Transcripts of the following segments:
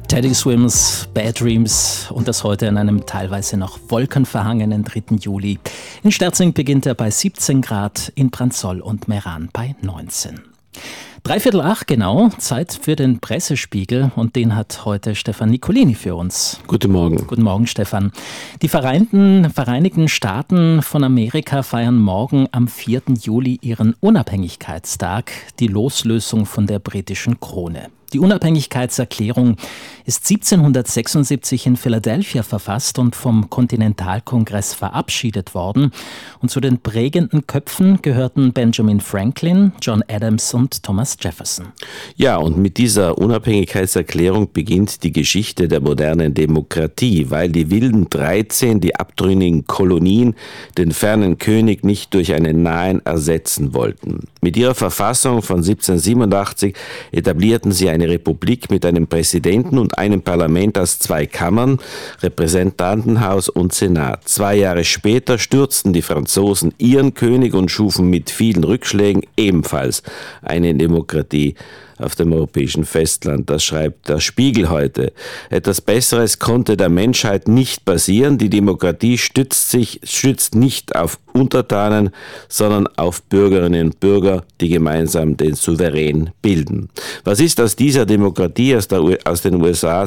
Teddy Swims, Bad Dreams und das heute an einem teilweise noch wolkenverhangenen 3. Juli. In Sterzing beginnt er bei 17 Grad, in Brandsol und Meran bei 19. 7:45 genau, Zeit für den Pressespiegel und den hat heute Stefan Nicolini für uns. Guten Morgen. Guten Morgen, Stefan. Die Vereinigten Staaten von Amerika feiern morgen am 4. Juli ihren Unabhängigkeitstag, die Loslösung von der britischen Krone. Die Unabhängigkeitserklärung ist 1776 in Philadelphia verfasst und vom Kontinentalkongress verabschiedet worden. Und zu den prägenden Köpfen gehörten Benjamin Franklin, John Adams und Thomas Jefferson. Ja, und mit dieser Unabhängigkeitserklärung beginnt die Geschichte der modernen Demokratie, weil die wilden 13, die abtrünnigen Kolonien, den fernen König nicht durch einen nahen ersetzen wollten. Mit ihrer Verfassung von 1787 etablierten sie eine Republik mit einem Präsidenten und einem Parlament aus 2 Kammern, Repräsentantenhaus und Senat. 2 Jahre später stürzten die Franzosen ihren König und schufen mit vielen Rückschlägen ebenfalls eine Demokratie auf dem europäischen Festland. Das schreibt der Spiegel heute. Etwas Besseres konnte der Menschheit nicht passieren. Die Demokratie stützt nicht auf Untertanen, sondern auf Bürgerinnen und Bürger, die gemeinsam den Souverän bilden. Was ist aus dieser Demokratie aus den USA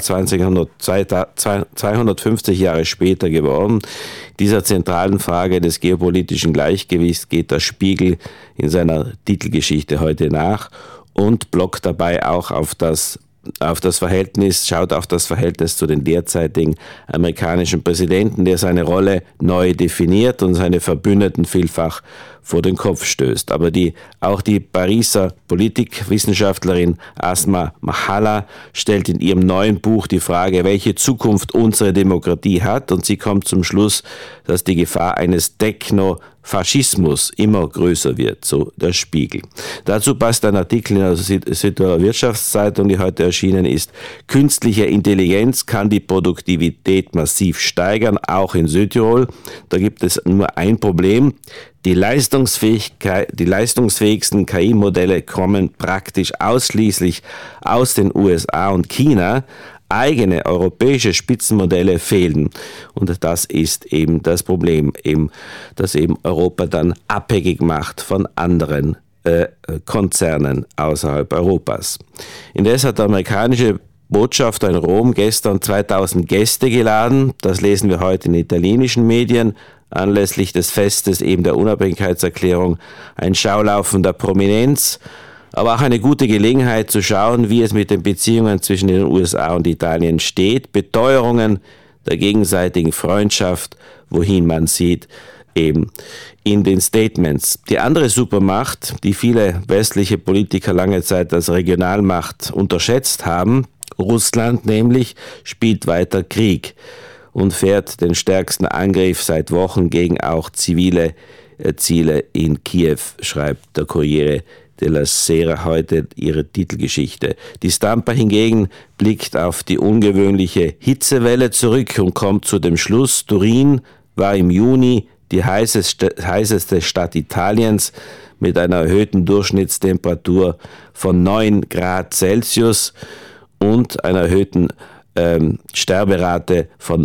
250 Jahre später geworden? Dieser zentralen Frage des geopolitischen Gleichgewichts geht der Spiegel in seiner Titelgeschichte heute nach und blockt dabei auch schaut auf das Verhältnis zu den derzeitigen amerikanischen Präsidenten, der seine Rolle neu definiert und seine Verbündeten vielfach vor den Kopf stößt. Aber auch die Pariser Politikwissenschaftlerin Asma Mahala stellt in ihrem neuen Buch die Frage, welche Zukunft unsere Demokratie hat, und sie kommt zum Schluss, dass die Gefahr eines Technofaschismus immer größer wird, so der Spiegel. Dazu passt ein Artikel in der Südtiroler Wirtschaftszeitung, die heute erschienen ist. Künstliche Intelligenz kann die Produktivität massiv steigern, auch in Südtirol. Da gibt es nur ein Problem. Die leistungsfähigsten KI-Modelle kommen praktisch ausschließlich aus den USA und China. Eigene europäische Spitzenmodelle fehlen. Und das ist eben das Problem, dass eben Europa dann abhängig macht von anderen Konzernen außerhalb Europas. Indes hat der amerikanische Botschafter in Rom gestern 2000 Gäste geladen. Das lesen wir heute in italienischen Medien. Anlässlich des Festes eben der Unabhängigkeitserklärung ein Schaulaufen der Prominenz, aber auch eine gute Gelegenheit zu schauen, wie es mit den Beziehungen zwischen den USA und Italien steht. Beteuerungen der gegenseitigen Freundschaft, wohin man sieht, eben in den Statements. Die andere Supermacht, die viele westliche Politiker lange Zeit als Regionalmacht unterschätzt haben, Russland nämlich, spielt weiter Krieg und fährt den stärksten Angriff seit Wochen gegen auch zivile Ziele in Kiew, schreibt der Corriere della Sera heute ihre Titelgeschichte. Die Stampa hingegen blickt auf die ungewöhnliche Hitzewelle zurück und kommt zu dem Schluss, Turin war im Juni die heißeste Stadt Italiens mit einer erhöhten Durchschnittstemperatur von 9 Grad Celsius und einer erhöhten Sterberate von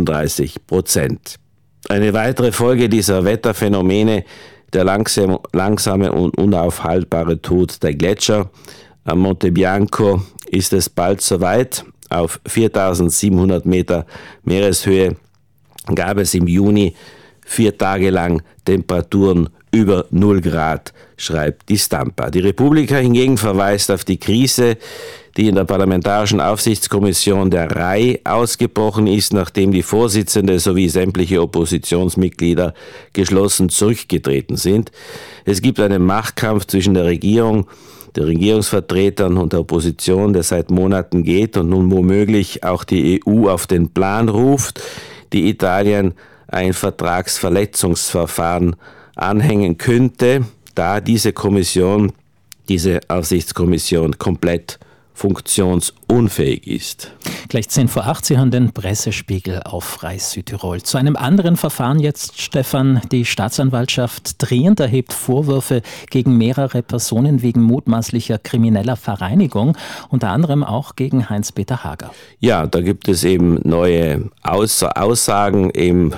35%. Eine weitere Folge dieser Wetterphänomene, der langsame und unaufhaltbare Tod der Gletscher. Am Monte Bianco ist es bald soweit. Auf 4700 Meter Meereshöhe gab es im Juni 4 Tage lang Temperaturen über 0 Grad, schreibt die Stampa. Die Repubblica hingegen verweist auf die Krise, die in der Parlamentarischen Aufsichtskommission der RAI ausgebrochen ist, nachdem die Vorsitzende sowie sämtliche Oppositionsmitglieder geschlossen zurückgetreten sind. Es gibt einen Machtkampf zwischen der Regierung, den Regierungsvertretern und der Opposition, der seit Monaten geht und nun womöglich auch die EU auf den Plan ruft, die Italien ein Vertragsverletzungsverfahren anhängen könnte, da diese Aufsichtskommission komplett funktionsunfähig ist. Gleich 7:10, Sie hören den Pressespiegel auf Frei Südtirol. Zu einem anderen Verfahren jetzt, Stefan. Die Staatsanwaltschaft Trient erhebt Vorwürfe gegen mehrere Personen wegen mutmaßlicher krimineller Vereinigung, unter anderem auch gegen Heinz-Peter Hager. Ja, da gibt es eben neue Aussagen.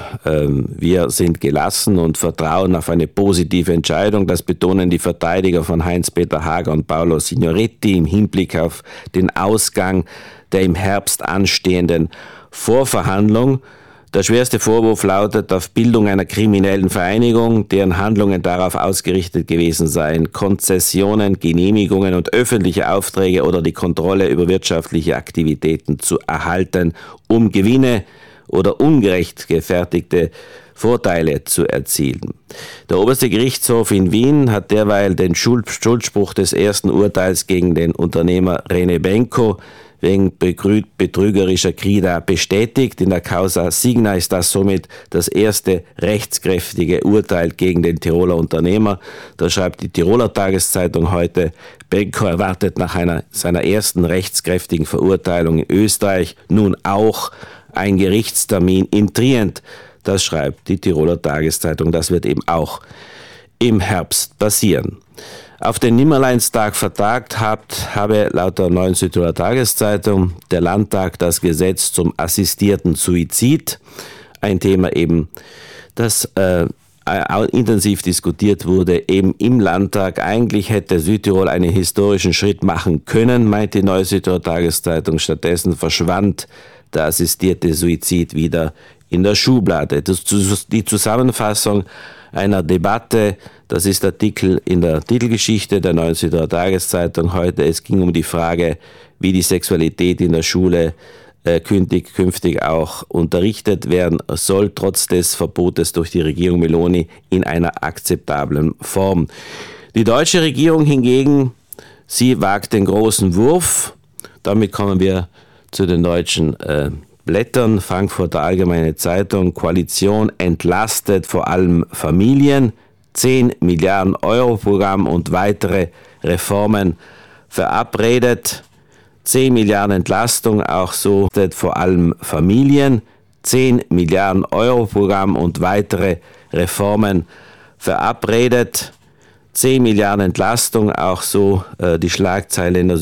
Wir sind gelassen und vertrauen auf eine positive Entscheidung. Das betonen die Verteidiger von Heinz-Peter Hager und Paolo Signoretti im Hinblick auf den Ausgang der im Herbst anstehenden Vorverhandlung. Der schwerste Vorwurf lautet auf Bildung einer kriminellen Vereinigung, deren Handlungen darauf ausgerichtet gewesen seien, Konzessionen, Genehmigungen und öffentliche Aufträge oder die Kontrolle über wirtschaftliche Aktivitäten zu erhalten, um Gewinne oder ungerecht gefertigte Vorteile zu erzielen. Der oberste Gerichtshof in Wien hat derweil den Schuldspruch des ersten Urteils gegen den Unternehmer René Benko wegen betrügerischer Krida bestätigt. In der Causa Signa ist das somit das erste rechtskräftige Urteil gegen den Tiroler Unternehmer. Da schreibt die Tiroler Tageszeitung heute, Benko erwartet nach seiner ersten rechtskräftigen Verurteilung in Österreich nun auch ein Gerichtstermin in Trient. Das schreibt die Tiroler Tageszeitung. Das wird eben auch im Herbst passieren. Auf den Nimmerleinstag vertagt habe laut der Neuen Südtiroler Tageszeitung der Landtag das Gesetz zum assistierten Suizid, ein Thema eben, das intensiv diskutiert wurde, eben im Landtag. Eigentlich hätte Südtirol einen historischen Schritt machen können, meint die Neue Südtiroler Tageszeitung. Stattdessen verschwand der assistierte Suizid wieder in der Schublade. Die Zusammenfassung einer Debatte, das ist Artikel in der Titelgeschichte der Neuen Südtiroler Tageszeitung heute. Es ging um die Frage, wie die Sexualität in der Schule künftig auch unterrichtet werden soll, trotz des Verbotes durch die Regierung Meloni in einer akzeptablen Form. Die deutsche Regierung hingegen, sie wagt den großen Wurf. Damit kommen wir zu den deutschen Blättern. Frankfurter Allgemeine Zeitung, Koalition entlastet vor allem Familien, 10 Milliarden Euro Programm und weitere Reformen verabredet. 10 Milliarden Entlastung, auch so vor allem Familien, 10 Milliarden Euro Programm und weitere Reformen verabredet. 10 Milliarden Entlastung, auch so die Schlagzeile in der